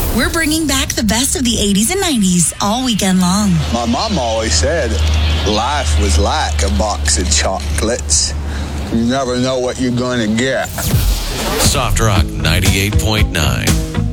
We're bringing back the best of the 80s and 90s all weekend long. My mom always said life was like a box of chocolates. You never know what you're going to get. Soft Rock 98.9.